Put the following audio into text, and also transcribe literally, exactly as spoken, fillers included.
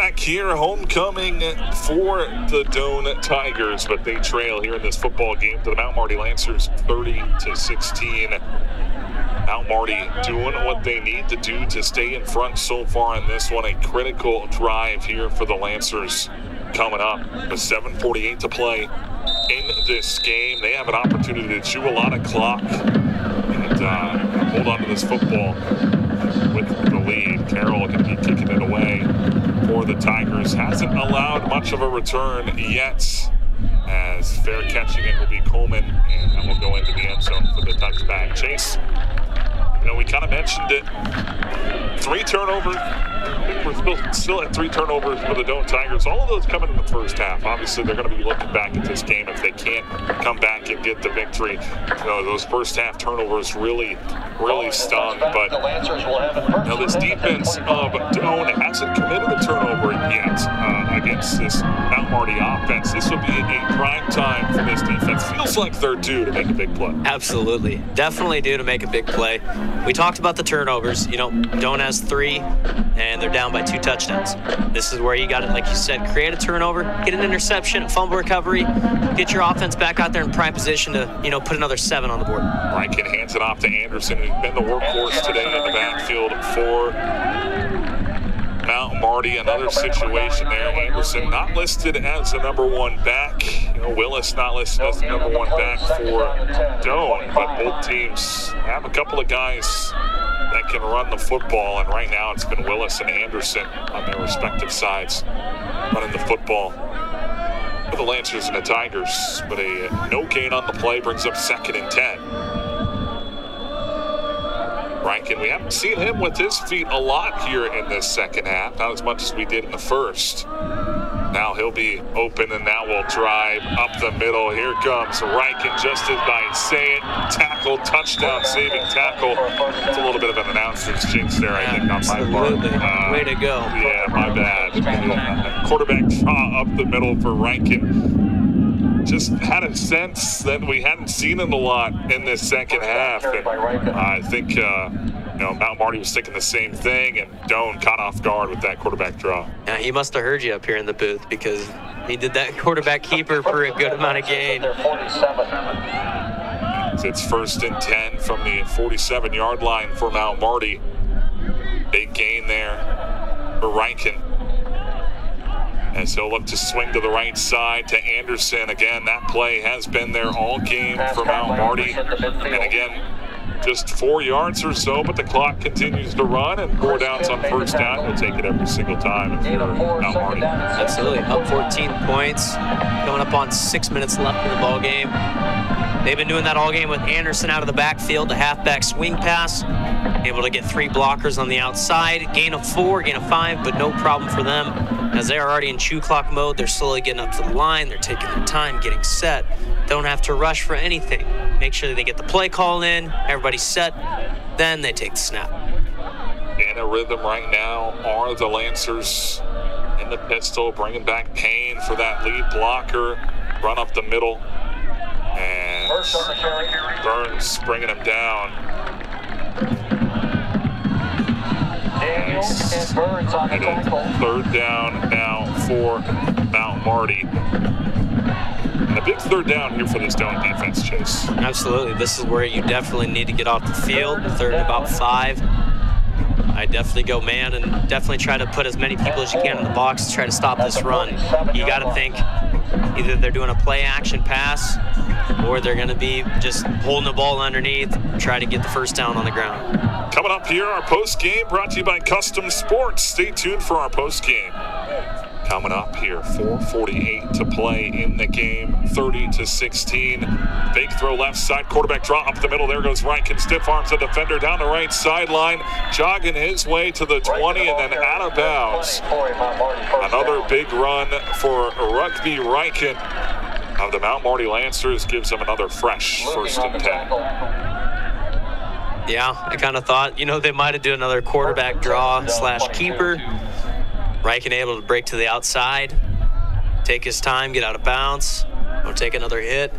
back here, homecoming for the Doane Tigers, but they trail here in this football game to the Mount Marty Lancers thirty to sixteen. Mount Marty doing what they need to do to stay in front so far in this one. A critical drive here for the Lancers coming up with seven forty-eight to play in this game. They have an opportunity to chew a lot of clock and uh, hold on to this football with the lead. Carroll going to be kicking it away for the Tigers. Hasn't allowed much of a return yet, as fair catching it will be Coleman, and that will go into the end zone for the touchback. Chase, you know, we kind of mentioned it. Three turnovers. I think we're still, still at three turnovers for the Doane Tigers. All of those coming in the first half. Obviously, they're going to be looking back at this game if they can't come back and get the victory. You know, those first half turnovers really, really stung. But, you know, this defense of Doane hasn't committed a turnover yet uh, against this Mount Marty offense. This will be a prime time for this defense. Feels like they're due to make a big play. Absolutely. Definitely due to make a big play. We talked about the turnovers. You know, Doane has three, and they're down by two touchdowns. This is where you got to, like you said, create a turnover, get an interception, a fumble recovery, get your offense back out there in prime position to, you know, put another seven on the board. Rankin hands it off to Anderson, who's been the workhorse today in the backfield for Mount Marty. Another situation there. Anderson not listed as the number one back. You know, Willis not listed as the number one back for Doane, but both teams have a couple of guys that can run the football, and right now it's been Willis and Anderson on their respective sides running the football for the Lancers and the Tigers. But a no gain on the play brings up second and ten. Rankin, we haven't seen him with his feet a lot here in this second half, not as much as we did in the first. Now he'll be open, and now we'll drive up the middle. Here comes Rankin, just as I say it. Tackle, touchdown, saving tackle. It's a little bit of an announcer's jinx there, I think, on my part. Uh, Way to go. Yeah, my bad. Uh, quarterback draw up the middle for Rankin. Just had a sense that we hadn't seen him a lot in this second half. And I think, uh, you know, Mount Marty was thinking the same thing, and Doane caught off guard with that quarterback draw. Yeah, he must have heard you up here in the booth, because he did that quarterback keeper for a good amount of gain. It's first and ten from the forty-seven-yard line for Mount Marty. Big gain there for Rankin, as he'll look to swing to the right side to Anderson. Again, that play has been there all game for Mount Marty. And again, just four yards or so, but the clock continues to run, and four downs on first down. You'll take it every single time if you're Mount Marty. Absolutely. Up fourteen points, coming up on six minutes left in the ball game. They've been doing that all game with Anderson out of the backfield, the halfback swing pass, able to get three blockers on the outside, gain of four, gain of five, but no problem for them, as they are already in chew clock mode. They're slowly getting up to the line. They're taking their time, getting set. Don't have to rush for anything. Make sure that they get the play call in, everybody's set, then they take the snap. In a rhythm right now are the Lancers in the pistol, bringing back Payne for that lead blocker. Run up the middle, and Burns bringing him down. And third down now for Mount Marty. And a big third down here for this Doane defense, Chase. Absolutely. This is where you definitely need to get off the field. Third and about five. I definitely go man and definitely try to put as many people as you can in the box to try to stop this run. You got to think either they're doing a play action pass or they're going to be just holding the ball underneath, try to get the first down on the ground. Coming up here, our post game brought to you by Custom Sports. Stay tuned for our post game. Coming up here, four forty-eight to play in the game, thirty to sixteen. Fake throw left side, quarterback draw up the middle. There goes Rankin, stiff arms the defender down the right sideline, jogging his way to the twenty and then out of bounds. Another big run for Rugby Rankin of the Mount Marty Lancers gives them another fresh first and ten. Yeah, I kind of thought, you know, they might have done another quarterback draw slash keeper. Rankin able to break to the outside, take his time, get out of bounds, or take another hit.